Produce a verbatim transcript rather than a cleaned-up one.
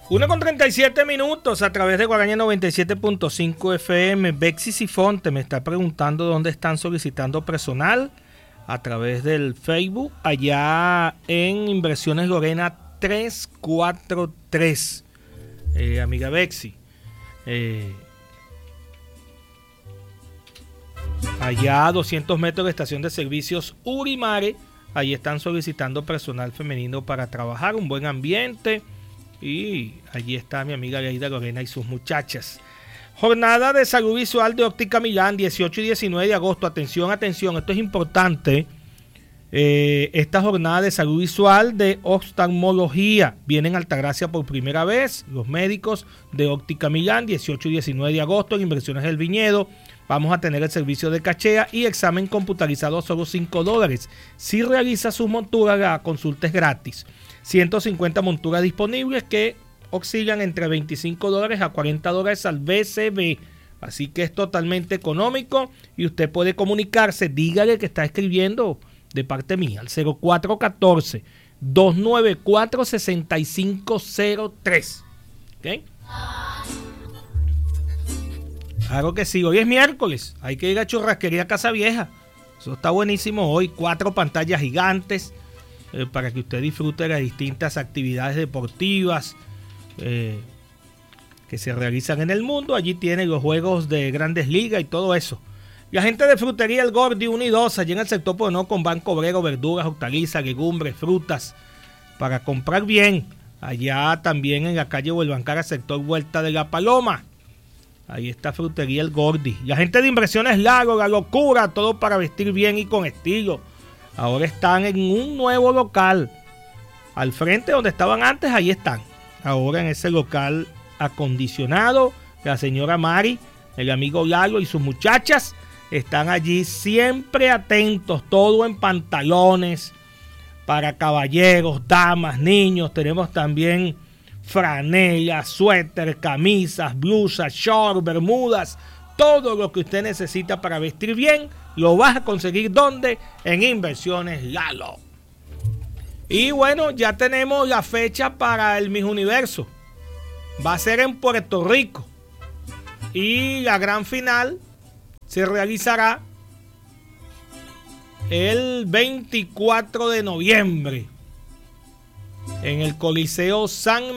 una con treinta y siete minutos a través de Guaraña noventa y siete punto cinco F M. Bexy Sifonte me está preguntando dónde están solicitando personal a través del Facebook, allá en Inversiones Lorena trescientos cuarenta y tres. Eh, amiga Bexy. Eh, allá a doscientos metros de estación de servicios Urimare. Ahí están solicitando personal femenino para trabajar, un buen ambiente. Y allí está mi amiga Leida Lorena y sus muchachas. Jornada de salud visual de Óptica Milán, dieciocho y diecinueve de agosto. Atención, atención, esto es importante. Eh, esta jornada de salud visual de oftalmología viene en Altagracia por primera vez. Los médicos de Óptica Milán, dieciocho y diecinueve de agosto, en Inversiones del Viñedo. Vamos a tener el servicio de cachea y examen computarizado a solo cinco dólares. Si realiza sus monturas, la consulta es gratis. ciento cincuenta monturas disponibles que oscilan entre veinticinco dólares a cuarenta dólares al B C B. Así que es totalmente económico y usted puede comunicarse. Dígale que está escribiendo de parte mía al cero cuatro uno cuatro, dos nueve cuatro, seis cinco cero tres. ¿Ok? Claro que sí. Hoy es miércoles. Hay que ir a Churrasquería Casa Vieja. Eso está buenísimo hoy. Cuatro pantallas gigantes. Eh, para que usted disfrute de las distintas actividades deportivas eh, que se realizan en el mundo. Allí tiene los juegos de Grandes Ligas y todo eso. La gente de Frutería El Gordi uno y dos, allí en el sector Pono con Banco Obrero, verduras, hortalizas, legumbres, frutas, para comprar bien. Allá también en la calle Huelvancara, sector Vuelta de la Paloma. Ahí está Frutería El Gordi. La gente de Inversiones Lago, La Locura, todo para vestir bien y con estilo. Ahora están en un nuevo local. Al frente donde estaban antes, ahí están. Ahora en ese local acondicionado. La señora Mari, el amigo Lalo y sus muchachas están allí siempre atentos. Todo en pantalones para caballeros, damas, niños. Tenemos también franelas, suéter, camisas, blusas, shorts, bermudas. Todo lo que usted necesita para vestir bien lo vas a conseguir ¿dónde? En Inversiones Lalo. Y bueno, ya tenemos la fecha para el Miss Universo. Va a ser en Puerto Rico. Y la gran final se realizará el veinticuatro de noviembre en el Coliseo San